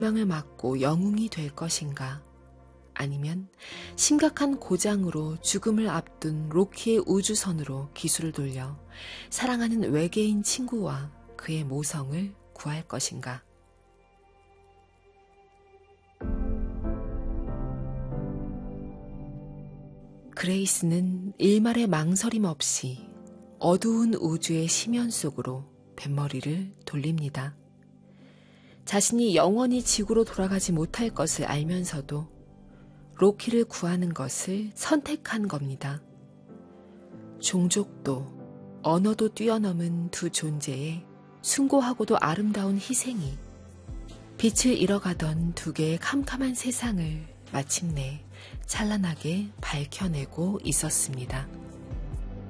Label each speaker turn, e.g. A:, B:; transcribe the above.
A: 망을 맞고 영웅이 될 것인가? 아니면 심각한 고장으로 죽음을 앞둔 로키의 우주선으로 기술을 돌려 사랑하는 외계인 친구와 그의 모성을 구할 것인가? 그레이스는 일말의 망설임 없이 어두운 우주의 심연 속으로 뱃머리를 돌립니다. 자신이 영원히 지구로 돌아가지 못할 것을 알면서도 로키를 구하는 것을 선택한 겁니다. 종족도 언어도 뛰어넘은 두 존재의 숭고하고도 아름다운 희생이 빛을 잃어가던 두 개의 캄캄한 세상을 마침내 찬란하게 밝혀내고 있었습니다.